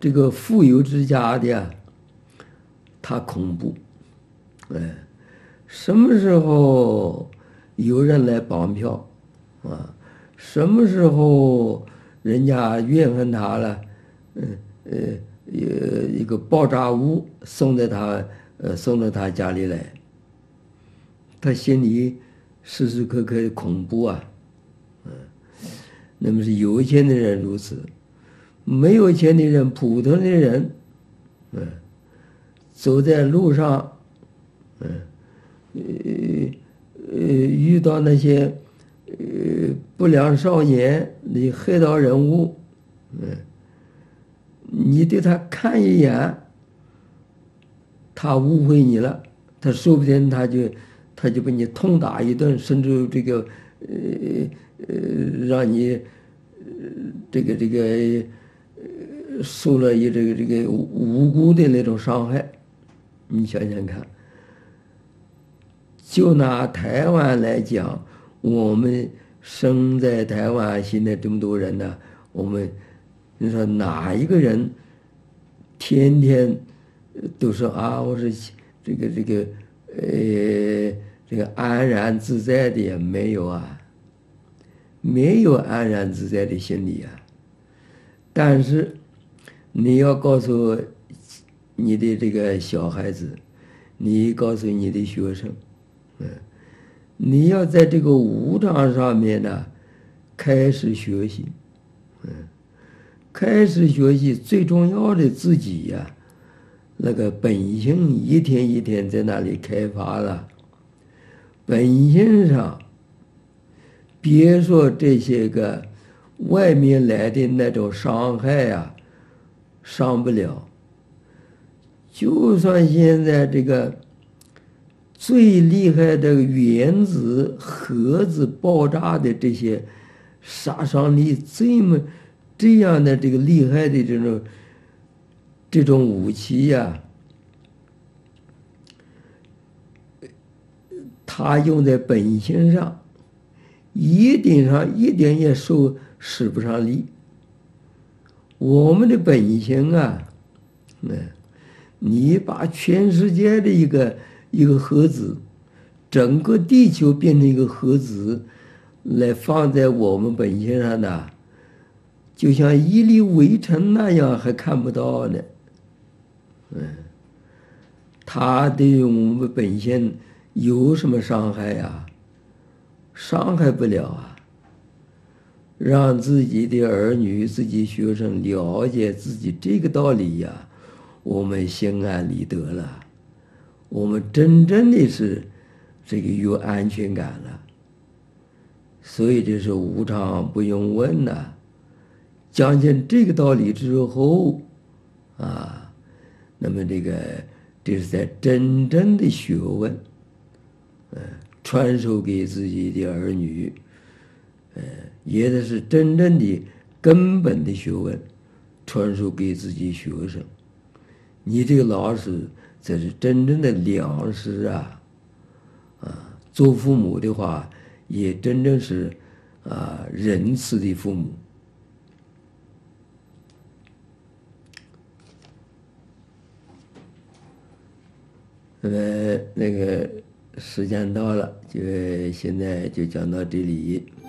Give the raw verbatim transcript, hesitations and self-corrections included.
这个富有之家的呀，他恐怖，哎，什么时候有人来绑票啊？什么时候人家怨恨他了？嗯呃，一一个爆炸物送在他呃送到他家里来，他心里时时刻刻恐怖啊。那么是有钱的人如此，没有钱的人，普通的人，嗯，走在路上，嗯，呃呃，遇到那些呃不良少年的黑道人物，嗯，你对他看一眼，他误会你了，他说不定他就他就把你痛打一顿，甚至这个呃呃让你呃这个这个呃受了一这个这个无辜的那种伤害，你想想看。就拿台湾来讲，我们生在台湾，现在这么多人呢，我们你说哪一个人天天都说啊，我是这个这个呃这个安然自在的也没有啊，没有安然自在的心理啊。但是你要告诉你的这个小孩子，你告诉你的学生。嗯，你要在这个无常上面呢，开始学习，嗯，开始学习最重要的自己呀，那个本性一天一天在那里开发了，本性上，别说这些个外面来的那种伤害呀，伤不了，就算现在这个。最厉害的原子、核子爆炸的这些杀伤力这么这样的这个厉害的这种这种武器呀，它用在本性上，一点上一点也受使不上力。我们的本性啊，嗯，你把全世界的一个。一个核子，整个地球变成一个核子，来放在我们本性上的，就像一粒微尘那样，还看不到呢。嗯，它对我们本性有什么伤害呀？伤害不了啊。让自己的儿女、自己学生了解自己这个道理呀，我们心安理得了。我们真正的是这个有安全感了，所以这是无常不用问呐、啊。讲清这个道理之后，啊，那么这个这是在真正的学问，嗯、呃，传授给自己的儿女，呃，也得是真正的根本的学问，传授给自己学生。你这个老师。这是真正的良师啊！啊，做父母的话，也真正是啊仁慈的父母。那么那个时间到了，就现在就讲到这里。